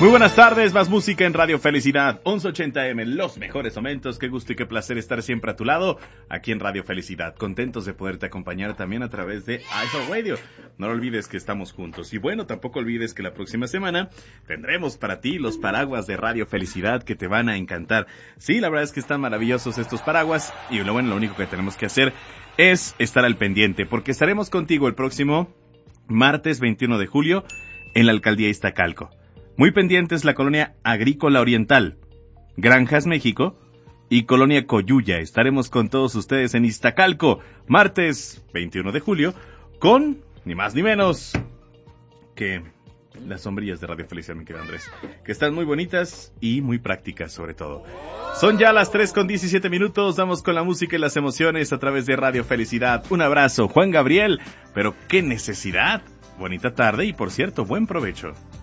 Muy buenas tardes, más música en Radio Felicidad, 1180M, los mejores momentos, qué gusto y qué placer estar siempre a tu lado, aquí en Radio Felicidad, contentos de poderte acompañar también a través de iHeartRadio. No lo olvides que estamos juntos, y bueno, tampoco olvides que la próxima semana tendremos para ti los paraguas de Radio Felicidad que te van a encantar. Sí, la verdad es que están maravillosos estos paraguas, y lo único que tenemos que hacer es estar al pendiente, porque estaremos contigo el próximo martes 21 de julio en la Alcaldía Iztacalco. Muy pendientes la Colonia Agrícola Oriental, Granjas México y Colonia Coyuya. Estaremos con todos ustedes en Iztacalco, martes 21 de julio, con ni más ni menos que las sombrillas de Radio Felicidad, mi querido Andrés, que están muy bonitas y muy prácticas sobre todo. Son ya las 3:17, vamos con la música y las emociones a través de Radio Felicidad. Un abrazo, Juan Gabriel, pero qué necesidad. Bonita tarde y, por cierto, buen provecho.